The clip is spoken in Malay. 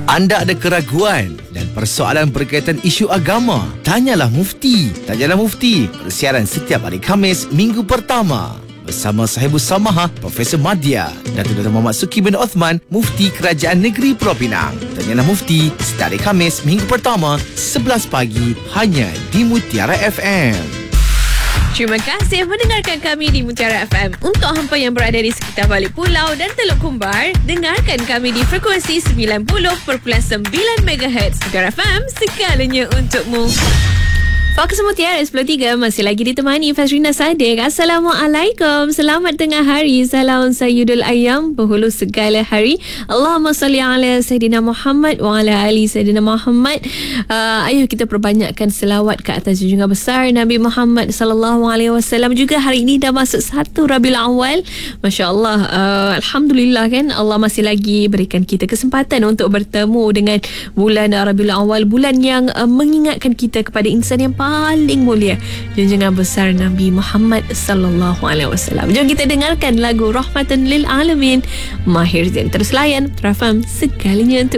Anda ada keraguan dan persoalan berkaitan isu agama? Tanyalah Mufti. Tanyalah Mufti. Persiaran setiap hari Khamis, minggu pertama. Bersama Sahibus Samaha, Profesor Madya, Datuk Dr. Muhammad Suki bin Othman, Mufti Kerajaan Negeri Pulau Pinang. Tanyalah Mufti setiap hari Khamis, minggu pertama, 11 pagi, hanya di Mutiara FM. Terima kasih mendengarkan kami di Mutiara FM. Untuk hampa yang berada di sekitar Balik Pulau dan Teluk Kumbar, dengarkan kami di frekuensi 90.9 MHz. Mutiara FM, segalanya untukmu. Fokus Mutiara 10.3 masih lagi ditemani Fazrina Sadiq. Assalamualaikum. Selamat tengah hari. Salam Sayyidul Ayyam, penghulu segala hari. Allahumma salli ala Sayyidina Muhammad wa ala ali Sayyidina Muhammad. Ayuh kita perbanyakkan selawat ke atas junjungan besar Nabi Muhammad sallallahu alaihi wasallam. Juga hari ini dah masuk 1 Rabiul Awal. Masya-Allah. Alhamdulillah kan, Allah masih lagi berikan kita kesempatan untuk bertemu dengan bulan Rabiul Awal, bulan yang mengingatkan kita kepada insan yang paling mulia, junjungan besar Nabi Muhammad sallallahu alaihi wasallam. Jom kita dengarkan lagu Rahmatan lil Alamin, Mahir Zain. Terus layan Trafam, segalanya untuk